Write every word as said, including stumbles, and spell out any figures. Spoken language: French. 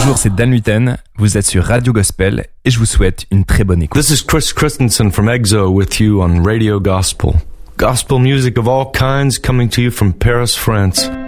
Bonjour, c'est Dan Luten, vous êtes sur Radio Gospel et je vous souhaite une très bonne écoute. This is Chris Christensen from EXO with you on Radio Gospel. Gospel music of all kinds coming to you from Paris, France.